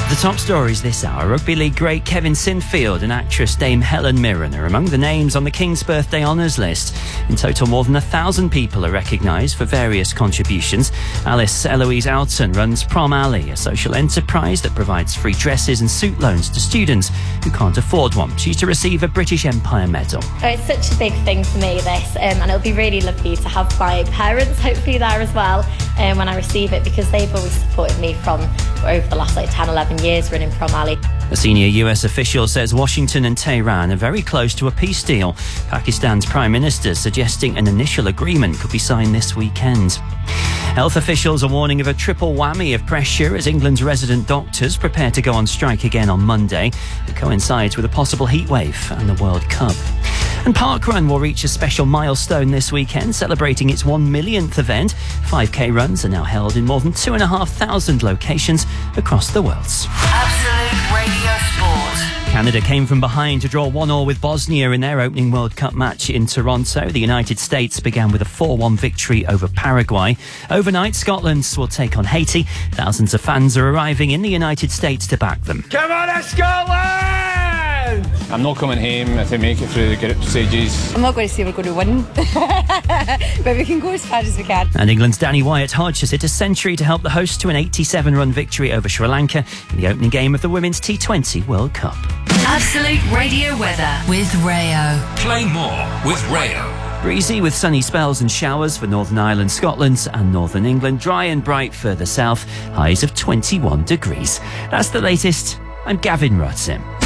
The top stories this hour. Rugby League great Kevin Sinfield and actress Dame Helen Mirren are among the names on the King's Birthday Honours list. In total, more than 1,000 people are recognised for various contributions. Alice Eloise Alton runs Prom Alley, a social enterprise that provides free dresses and suit loans to students who can't afford one. She's to receive a British Empire Medal. It's such a big thing for me, this, and it'll be really lovely to have my parents hopefully there as well when I receive it, because they've always supported me from over the last 10, 11 years running Prom Alley. A senior US official says Washington and Tehran are very close to a peace deal. Pakistan's Prime Minister suggesting an initial agreement could be signed this weekend. Health officials are warning of a triple whammy of pressure as England's resident doctors prepare to go on strike again on Monday. It coincides with a possible heatwave and the World Cup. And Parkrun will reach a special milestone this weekend, celebrating its 1 millionth event. 5k runs are now held in more than 2,500 locations across the world. Absolute Radio Sport. Canada came from behind to draw 1-1 with Bosnia in their opening World Cup match in Toronto. The United States began with a 4-1 victory over Paraguay. Overnight, Scotland will take on Haiti. Thousands of fans are arriving in the United States to back them. Come on, Scotland! I'm not coming home if they make it through the group stages. I'm not going to say we're going to win, but we can go as far as we can. And England's Danny Wyatt-Hodge has hit a century to help the hosts to an 87-run victory over Sri Lanka in the opening game of the Women's T20 World Cup. Absolute Radio weather with Rayo. Play more with Rayo. Breezy with sunny spells and showers for Northern Ireland, Scotland and Northern England. Dry and bright further south, highs of 21 degrees. That's the latest. I'm Gavin Rutsim.